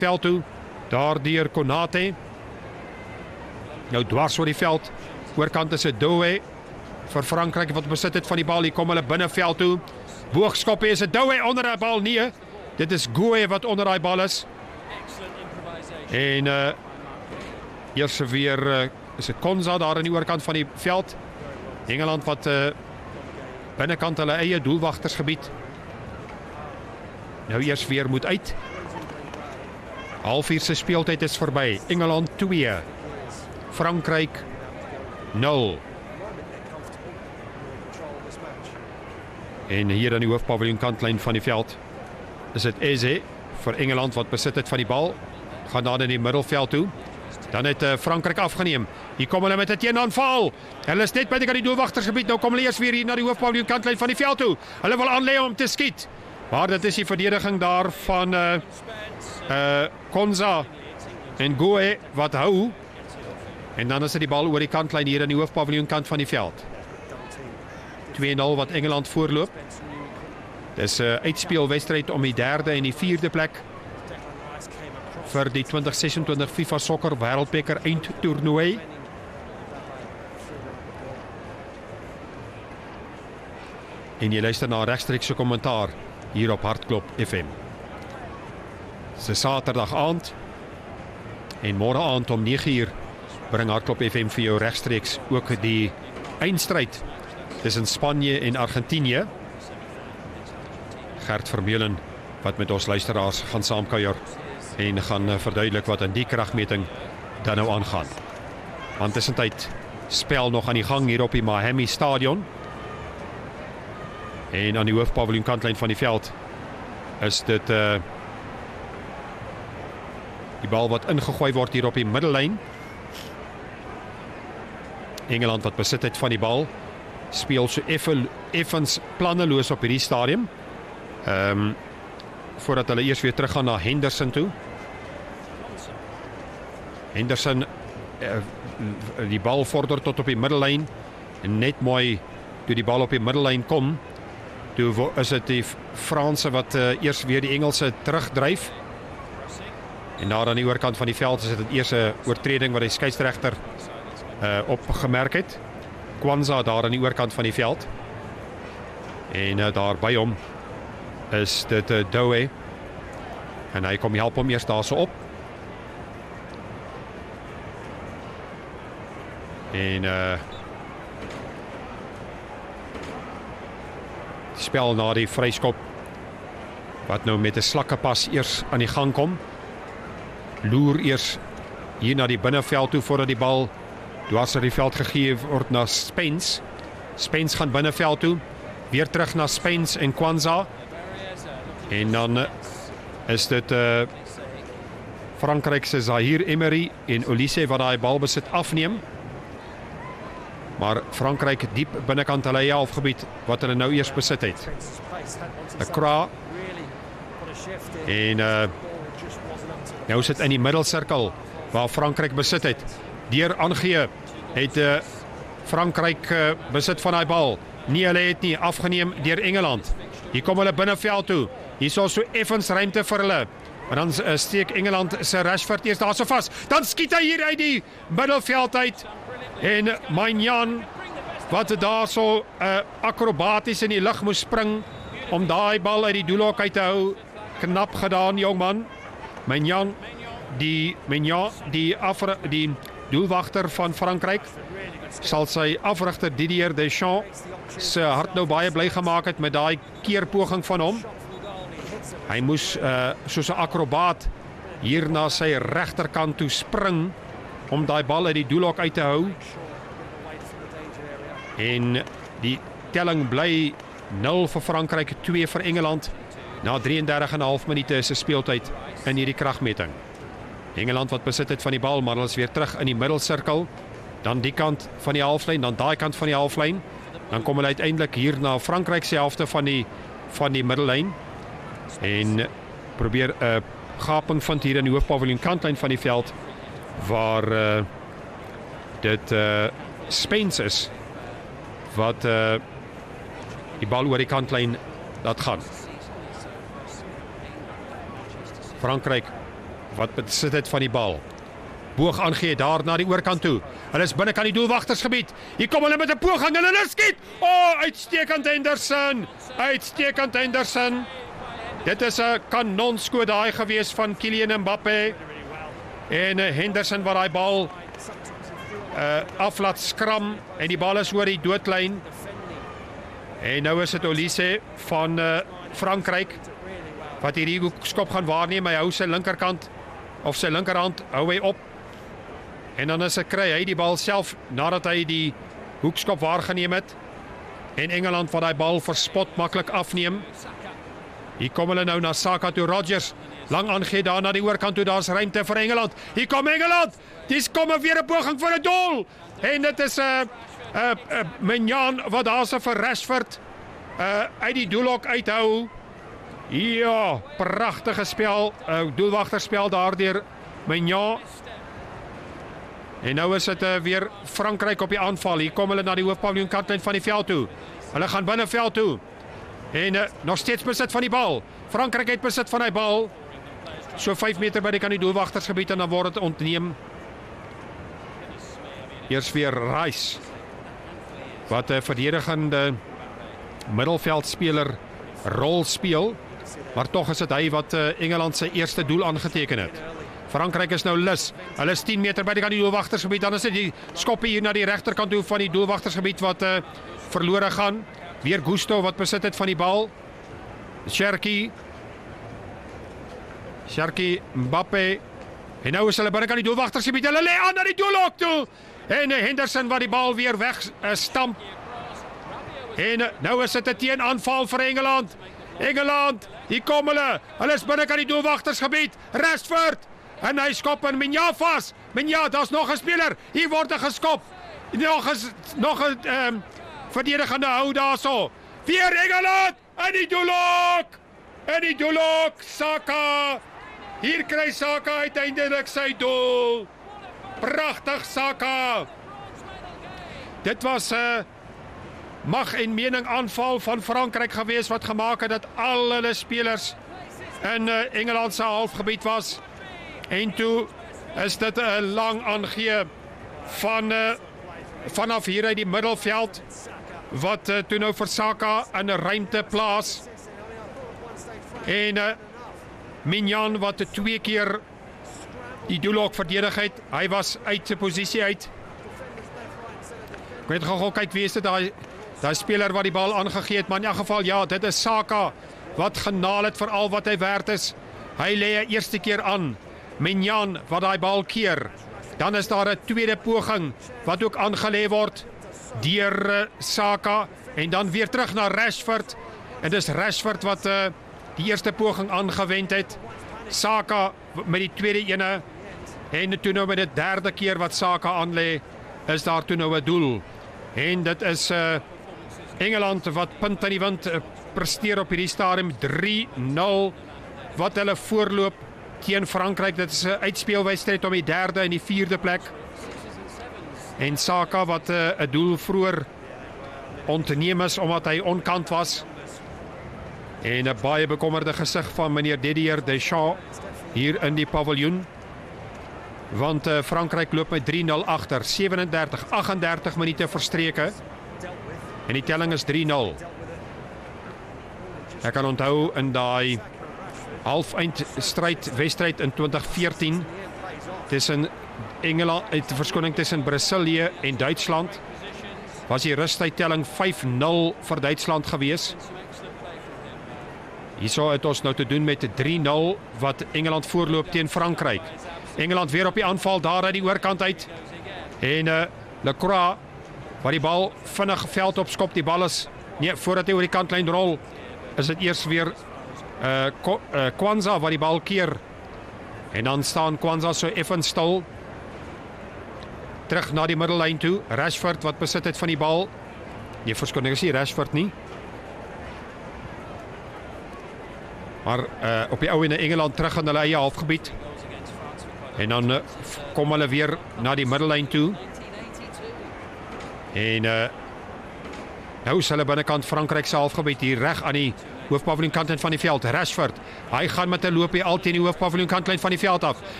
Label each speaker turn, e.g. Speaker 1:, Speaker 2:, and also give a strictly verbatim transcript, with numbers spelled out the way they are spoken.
Speaker 1: veld toe, daardeur Konate. Nou dwars oor die veld, oorkant is dit Doué vir Frankryk wat besit het van die bal, hier kom hulle binne veld toe, boogskoppie is dit Doué onder die bal, nee, dit is Goe wat onder die bal is, en uh, eers weer uh, is dit Konza daar aan die oorkant van die veld, Engeland wat uh, binnekant hulle eie doelwagtersgebied, nou eers weer moet uit, halfuur se speeltyd is verby, Engeland twee, Frankryk nul. En hier aan die hoofpaviljoen kantlyn van die veld is dit Eze vir Engeland wat besit het van die bal, gaan dan in die middelveld toe, dan het uh, Frankryk afgeneem, hier kom hulle met 'n teenaanval, hulle is net by die doelwagtersgebied, nou kom hulle eers weer hier na die hoofpaviljoen kantlyn van die veld toe, hulle wil aanlei om te skiet, maar dit is die verdediging daar van uh, uh, Konza en Goe wat hou, en dan is dit die bal oor die kantlyn hier in die hoofpaviljoen kant van die veld. twee nul wat Engeland voorloop. Dis 'n uh, uitspeel-wedstryd om die derde en die vierde plek vir die twintig sesentwintig FIFA Sokker Wêreldbeker eindtoernooi. En jy luister na regstreekse kommentaar hier op Hartklop F M. Dis Saterdag aand en môre aand om nege uur bring Hartklop F M vir jou regstreeks ook die eindstryd tussen Spanje en Argentinië. Gert Vermeulen wat met ons luisteraars gaan saamkuier en gaan verduidelik wat in die kragmeting dan nou aangaan. Want tussentyd spel nog aan die gang hier op die Miami Stadion. En aan die hoofpaviljoen kantlyn van die veld is dit uh, die bal wat ingegooi word hier op die middellyn. Engeland wat besit het van die bal, speel so effe, effens planneloos op hierdie stadium. Ehm um, voordat hulle eers weer teruggaan na Henderson toe. Henderson uh, die bal vorder tot op die middellyn en net mooi toe die bal op die middellyn kom, toe is dit die Franse wat uh, eers weer die Engelse terugdryf. En daar aan die oorkant van die veld is dit eers 'n oortreding wat die skeieregter uh, opgemerk het. Kwanza daar aan die oorkant van die veld. En uh, daar by hom is dit uh, Doué. En hy kom help hom eers daar so op. En uh, die spel na die vryskop wat nou met 'n slakkepas eers aan die gang kom. Loer eers hier na die binneveld toe voordat die bal dwars oor die veld gegee word na Spence. Spence gaan binneveld toe, weer terug na Spence en Kwanza. En dan is dit uh, Frankryk se Zahir Emery en Olise wat daai bal besit afneem. Maar Frankryk diep binnekant hulle eie halfgebied wat hulle nou eers besit het. 'n Kra en uh, nou sit in die middelsirkel waar Frankryk besit het. Deur aangee het uh, Frankryk uh, besit van daai bal. Nee, hulle het nie afgeneem deur Engeland. Hier kom hulle binneveld toe. Hier is so effens ruimte vir hulle. En dan uh, steek Engeland se Rashford eers daar so vas. Dan skiet hy hier uit die middelveld uit. En Maignan wat daar so uh, akrobaties in die lug moes spring om daai bal uit die doelhok uit te hou. Knap gedaan, jongman. Maignan, die Maignan, die afre, die doelwagter van Frankryk, sal sy afrigter Didier Deschamps se hart nou baie bly gemaak het met daai keerpoging van hom. Hy moes uh, soos 'n akrobaat hier na sy regterkant toe spring om daai bal uit die doelhok uit te hou. En die telling bly nul vir Frankryk, twee vir Engeland na drie en dertig en 'n half minute se speeltyd in hierdie kragmeting. Engeland wat besit het van die bal, maar hulle is weer terug in die middelsirkel. Dan die kant van die halflyn, dan daai kant van die halflyn. Dan kom hulle uiteindelik hier na Frankryk se helfte van die van die middellyn. En probeer 'n uh, gaping vind hier in die hoofpaviljoen kantlyn van die veld waar uh, dit uh, Spence is wat uh, die bal oor die kantlyn laat gaan. Frankryk wat besit het van die bal. Boog aangee daar na die oorkant toe. Hulle is binnekant die doelwagtersgebied. Hier kom hulle met 'n poging en hulle skiet. O, oh, uitstekend Henderson. Uitstekend Henderson. Dit is 'n kanonskoot daai gewees van Kylian Mbappé. En uh, Henderson wat daai bal uh, af laat skram en die bal is oor die doodlyn. En nou is dit Olise van uh, Frankryk wat hierdie hoekskop gaan waarneem. Hy hou sy linkerkant of sy linkerhand hou hy op. En dan is hy kry hy die bal self nadat hy die hoekskop waargeneem het. En Engeland wat daai bal verspot maklik afneem. Hier kom hulle nou na Saka toe. Rodgers lang aangee daar na die oorkant toe. Daar's ruimte vir Engeland. Hier kom Engeland. Dis kom weer 'n poging vir 'n doel. En dit is 'n uh, uh, uh, Menjan wat daar se vir Rashford uh, uit die doelhok uithou. Ja, pragtige spel, uh, doelwagterspel daardeur Menjan. En nou is dit uh, weer Frankryk op die aanval. Hier kom hulle na die hoofpaviljoen kantlyn van die veld toe. Hulle gaan binne veld toe. En uh, nog steeds besit van die bal. Frankryk het besit van die bal. So vyf meter by die kan die doelwagtersgebied en dan word dit ontneem. Eers weer Rice wat 'n verdedigende middelveldspeler rol speel, maar tog is dit hy wat uh, Engeland se eerste doel aangeteken het. Frankryk is nou lus. Hulle is tien meter by die kan die doelwagtersgebied. Dan is dit die skoppe hier na die regterkant toe van die doelwagtersgebied wat uh, verlore gaan. Weer Gusto wat besit het van die bal. Cherki. Cherki, Mbappé. En nou is hulle binne kan die doelwagtersgebied. Hulle lê aan na die doelhok toe. En Henderson wat die bal weer weg uh, stamp. En uh, nou is dit 'n teenaanval vir Engeland. Engeland, hier kom hulle. Hulle is binne kan die doelwagtersgebied. Rashford. En hy skop en Menja vas. Menja, daar's nog 'n speler. Hier word 'n geskop. Nog is nog 'n um, verdedigende hou daarso. Weer Engeland in die doelhok. In die doelhok Saka. Hier kry Saka uiteindelik sy doel. Pragtig Saka. Dit was 'n uh, mag en mening aanval van Frankryk gewees wat gemaak het dat al hulle spelers in uh, Engeland se halfgebied was. En toe is dit 'n lang aangee van uh, vanaf hier uit die middelveld wat uh, toe nou vir Saka in 'n ruimte plaas. En uh, Menjan wat twee keer die doelhok verdedig het. Hy was uit sy posisie uit. Ek weet gou-gou kyk wie is dit daai daai speler wat die bal aangegee het, maar in elk geval ja, dit is Saka wat genaal het vir al wat hy werd is. Hy lê 'n eerste keer aan. Menjan wat daai bal keer. Dan is daar 'n tweede poging wat ook aangelê word deur uh, Saka en dan weer terug na Rashford. En dis Rashford wat uh, die eerste poging aangewend het. Saka met die tweede ene en toe nou met die derde keer wat Saka aanlê, is daar toe nou 'n doel. En dit is uh, Engeland wat punt aan die wind uh, presteer op hierdie stadium drie nul wat hulle voorloop teen Frankryk. Dit is 'n uitspeelwedstryd om die derde en die vierde plek. En Saka wat 'n uh, doel vroeër ontneem is omdat hy onkant was. En 'n baie bekommerde gesig van meneer Didier Deschamps hier in die paviljoen. Want uh, Frankryk loop met drie nul agter, sewe en dertig, agt en dertig minute verstreke. En die telling is drie nul. Ek kan onthou in daai halfeind stryd wedstryd in twintig veertien tussen Engeland, uit verskoning tussen Brasilië en Duitsland, was die rustydtelling vyf nul vir Duitsland gewees. Hierso het ons nou te doen met drie nul wat Engeland voorloop teen Frankryk. Engeland weer op die aanval daar uit die oorkant uit. En uh, Lacroix wat die bal vinnig veld op skop. Die bal is nee, voordat hy oor die kantlyn rol, is dit eers weer uh, uh, Kwanza wat die bal keer. En dan staan Kwanza so effens stil. Terug na die middellyn toe. Rashford wat besit het van die bal. Nee, verskoning, is nie Rashford nie. Maar uh, op die ou en Engeland terug in hulle eie halfgebied. En dan uh, kom hulle weer na die middellyn toe. En uh, nou is hulle binnekant Frankryk se halfgebied hier reg aan die hoofpaviljoen kant van die veld. Rashford Hy gaan met 'n loopie al teen die hoofpaviljoen kantlyn van die veld af.